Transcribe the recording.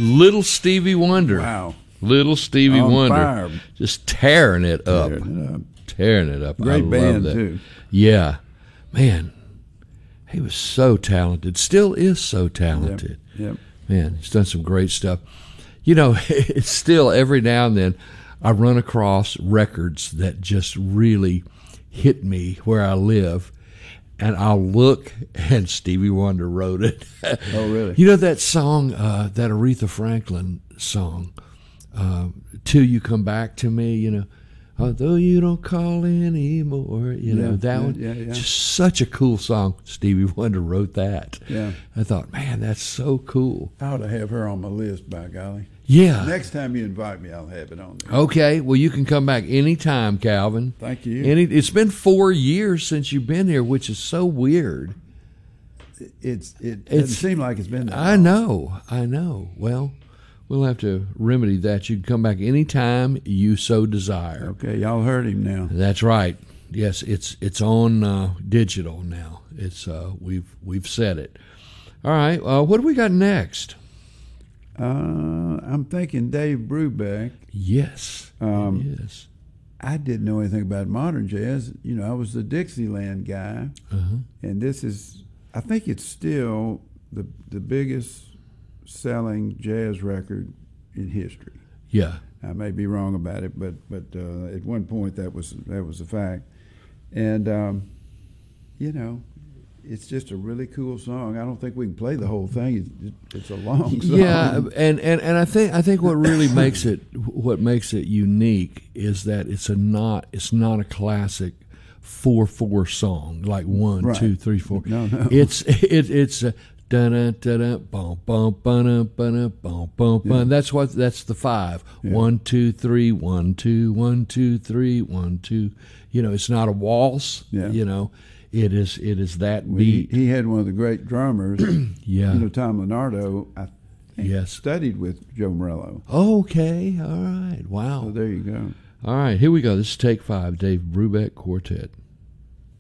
Little Stevie Wonder. Wow. Little Stevie On Wonder. fire. Just tearing it up. Tearing it up. I Great love band, that. too. Yeah. Man, he was so talented. Still is so talented. Yep. Man, he's done some great stuff. You know, it's still every now and then I run across records that just really hit me where I live, and I'll look, and Stevie Wonder wrote it. Oh, really? You know that song, that Aretha Franklin song, Till You Come Back to Me, you know, although you don't call anymore, you know, that one. Yeah. Just such a cool song. Stevie Wonder wrote that. Yeah. I thought, man, that's so cool. I ought to have her on my list, by golly. Yeah. Next time you invite me, I'll have it on there. Okay. Well, you can come back anytime, Calvin. Thank you. It's been 4 years since you've been here, which is so weird. It doesn't seem like it's been that long. I know. Well, we'll have to remedy that. You can come back anytime you so desire. Okay, y'all heard him now. That's right. Yes, it's on digital now. It's we've said it. All right. What do we got next? I'm thinking Dave Brubeck. Yes. Yes. I didn't know anything about modern jazz. You know, I was the Dixieland guy, and this is, I think it's still the biggest selling jazz record in history. Yeah. I may be wrong about it, but at one point that was a fact, and you know, it's just a really cool song. I don't think we can play the whole thing. It's a long song. Yeah, and I think what really makes it unique is that it's not a classic 4/4 song like 1, Right. 2, 3, 4. No. It's a da da da bum bum bum bum bum bum bum. That's the 5. Yeah. 1 2 3 1 2 1 2 3 1 2. You know, it's not a waltz. Yeah. You know, it is that beat. He had one of the great drummers. Yeah. You know, Tom Leonardo. I think Yes. studied with Joe Morello. Okay. All right. Wow. So there you go. All right, here we go. This is Take 5, Dave Brubeck Quartet.